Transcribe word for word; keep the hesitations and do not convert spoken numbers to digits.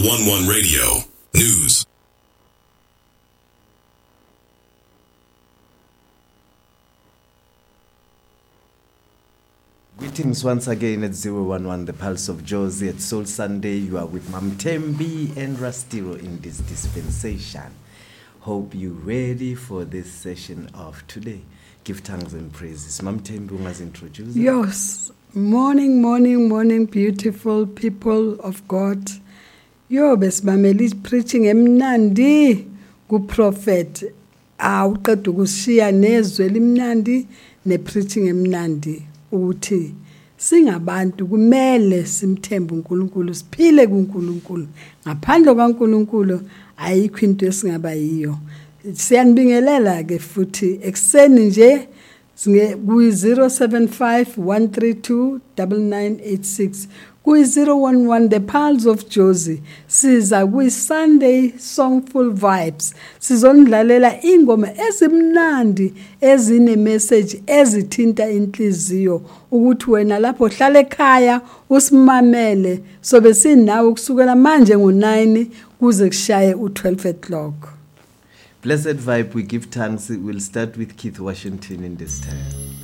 one one Radio News. Greetings once again at zero one one, the Pulse of Josie. At Soul Sunday, you are with Mam Tembi and Rastiro in this dispensation. Hope you're ready for this session of today. Give thanks and praises. Mam Tembi was introduced. Yes. Morning, morning, morning, beautiful people of God. Yo, besibameli preaching emnandi ku prophet. Awuqeda ukushiya nezwe limnandi ne preaching emnandi. Uthi singabantu kumele simthembe uNkulunkulu, siphile kuNkulunkulu. Ngaphandle kaNkulunkulu ayikho into esingaba yiyo. Siyanibingelela ke futhi ekseni nje ku zero seven five one three two nine nine eight six ku zero one one, the Pulse of Josie. Siza ku Sunday Songful Vibes. Sizondlalela ingoma ezimnandi ezine message ezithinta inhliziyo ukuthi wena lapho hlala ekhaya usimamele sobe sinawe ukusukela manje ngo nine kuze kushaye u twelve o'clock. Blessed vibe, we give thanks. We'll start with Keith Washington in this time.